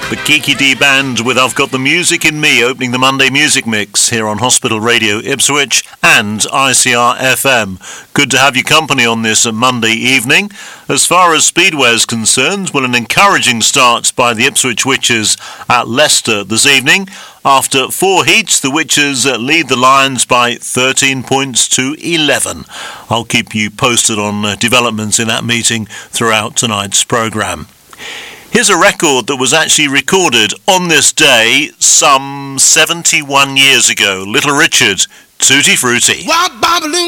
The Kiki D Band with I've Got the Music in Me, opening the Monday Music Mix here on Hospital Radio Ipswich and ICR FM. Good to have your company on this Monday evening. As far as Speedway is concerned, well, an encouraging start by the Ipswich Witches at Leicester this evening. After 4 heats, the Witches lead the Lions by 13 points to 11. I'll keep you posted on developments in that meeting throughout tonight's programme. Here's a record that was actually recorded on this day some 71 years ago. Little Richard, Tutti Frutti.